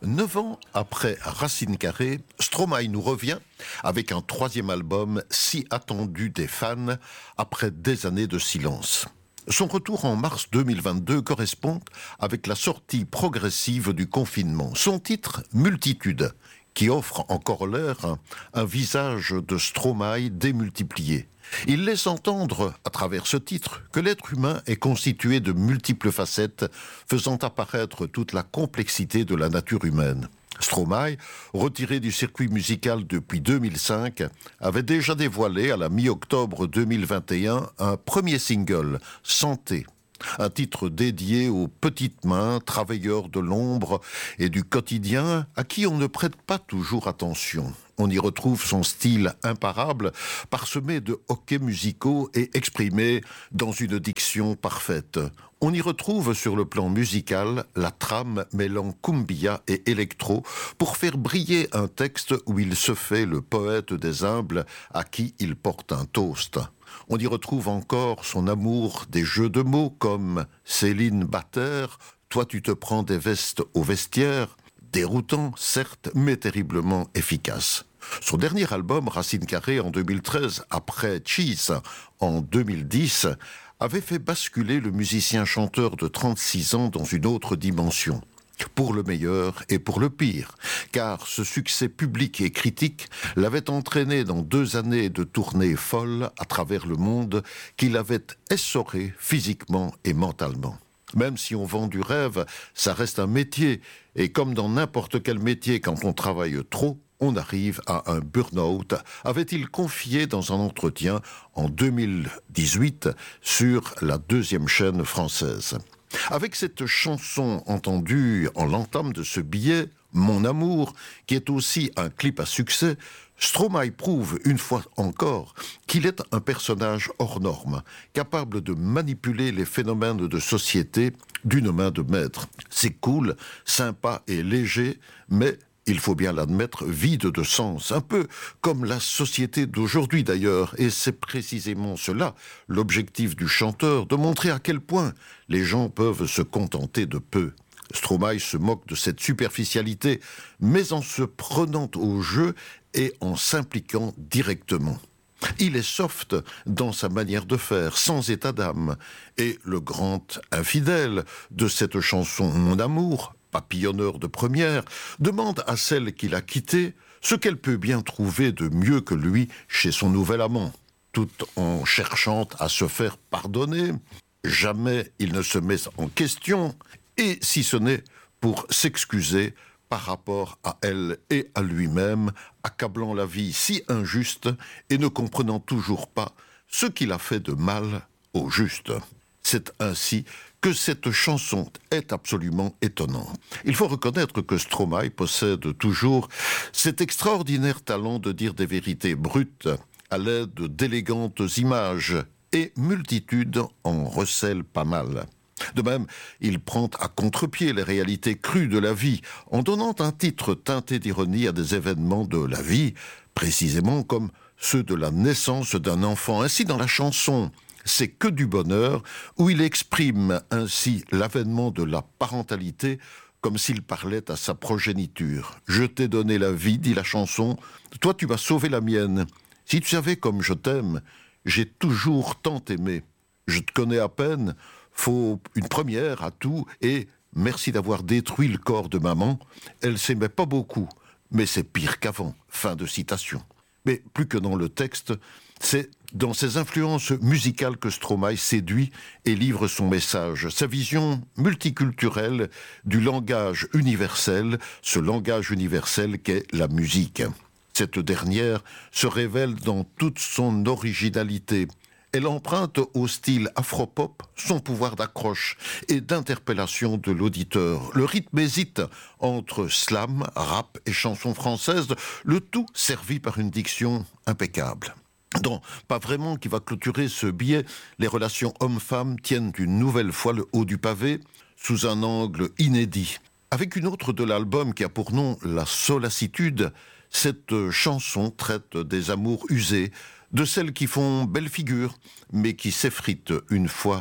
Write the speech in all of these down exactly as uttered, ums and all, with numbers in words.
Neuf ans après Racine Carrée, Stromae nous revient avec un troisième album si attendu des fans après des années de silence. Son retour en mars deux mille vingt-deux correspond avec la sortie progressive du confinement. Son titre, Multitude, qui offre en corollaire un, un visage de Stromae démultiplié. Il laisse entendre, à travers ce titre, que l'être humain est constitué de multiples facettes, faisant apparaître toute la complexité de la nature humaine. Stromae, retiré du circuit musical depuis deux mille cinq, avait déjà dévoilé à la mi-octobre deux mille vingt et un un premier single, Santé. Un titre dédié aux petites mains, travailleurs de l'ombre et du quotidien, à qui on ne prête pas toujours attention. On y retrouve son style imparable, parsemé de hoquets musicaux et exprimé dans une diction parfaite. On y retrouve sur le plan musical la trame mêlant cumbia et électro pour faire briller un texte où il se fait le poète des humbles à qui il porte un toast. On y retrouve encore son amour des jeux de mots comme Céline Batter, toi tu te prends des vestes au vestiaire, déroutant certes mais terriblement efficace. Son dernier album, Racine Carrée en deux mille treize, après Cheese en deux mille dix, avait fait basculer le musicien-chanteur de trente-six ans dans une autre dimension. Pour le meilleur et pour le pire, car ce succès public et critique l'avait entraîné dans deux années de tournées folles à travers le monde qui l'avaient essoré physiquement et mentalement. Même si on vend du rêve, ça reste un métier, et comme dans n'importe quel métier, quand on travaille trop, on arrive à un burn-out, avait-il confié dans un entretien en deux mille dix-huit sur la deuxième chaîne française. Avec cette chanson entendue en l'entame de ce billet, Mon amour, qui est aussi un clip à succès, Stromae prouve une fois encore qu'il est un personnage hors norme, capable de manipuler les phénomènes de société d'une main de maître. C'est cool, sympa et léger, mais il faut bien l'admettre, vide de sens, un peu comme la société d'aujourd'hui d'ailleurs, et c'est précisément cela, l'objectif du chanteur, de montrer à quel point les gens peuvent se contenter de peu. Stromae se moque de cette superficialité, mais en se prenant au jeu et en s'impliquant directement. Il est soft dans sa manière de faire, sans état d'âme, et le grand infidèle de cette chanson Mon amour, papillonneur de première, demande à celle qu'il a quittée ce qu'elle peut bien trouver de mieux que lui chez son nouvel amant. Tout en cherchant à se faire pardonner, jamais il ne se met en question, et si ce n'est pour s'excuser par rapport à elle et à lui-même, accablant la vie si injuste et ne comprenant toujours pas ce qu'il a fait de mal au juste. C'est ainsi que cette chanson est absolument étonnante. Il faut reconnaître que Stromae possède toujours cet extraordinaire talent de dire des vérités brutes à l'aide d'élégantes images, et Multitude en recèle pas mal. De même, il prend à contre-pied les réalités crues de la vie en donnant un titre teinté d'ironie à des événements de la vie, précisément comme ceux de la naissance d'un enfant. Ainsi, dans la chanson C'est que du bonheur, où il exprime ainsi l'avènement de la parentalité comme s'il parlait à sa progéniture. « Je t'ai donné la vie, dit la chanson, toi tu m'as sauvé la mienne. Si tu savais comme je t'aime, j'ai toujours tant aimé. Je te connais à peine, faut une première à tout, et merci d'avoir détruit le corps de maman. Elle s'aimait pas beaucoup, mais c'est pire qu'avant. » Fin de citation. Mais plus que dans le texte, c'est dans ses influences musicales que Stromae séduit et livre son message, sa vision multiculturelle du langage universel, ce langage universel qu'est la musique. Cette dernière se révèle dans toute son originalité. Elle emprunte au style afropop son pouvoir d'accroche et d'interpellation de l'auditeur. Le rythme hésite entre slam, rap et chanson française, le tout servi par une diction impeccable. Dans Pas vraiment qui va clôturer ce billet, les relations hommes-femmes tiennent une nouvelle fois le haut du pavé sous un angle inédit. Avec une autre de l'album qui a pour nom La Solacitude, cette chanson traite des amours usés, de celles qui font belle figure, mais qui s'effritent une fois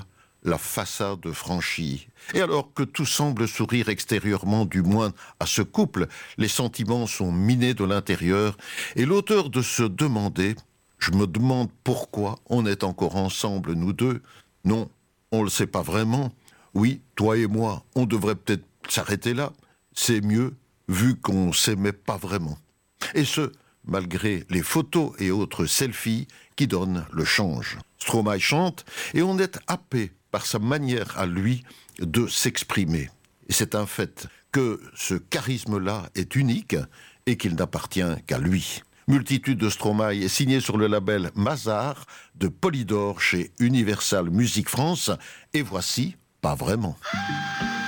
la façade franchie. Et alors que tout semble sourire extérieurement, du moins à ce couple, les sentiments sont minés de l'intérieur, et l'auteur de se demander « Je me demande pourquoi on est encore ensemble, nous deux ?» Non, on le sait pas vraiment. Oui, toi et moi, on devrait peut-être s'arrêter là. C'est mieux, vu qu'on s'aimait pas vraiment. Et ce, malgré les photos et autres selfies qui donnent le change. Stromae chante et on est happé par sa manière à lui de s'exprimer. Et c'est un fait que ce charisme-là est unique et qu'il n'appartient qu'à lui. Multitude de Stromae est signé sur le label Mazar de Polydor chez Universal Music France. Et voici Pas vraiment.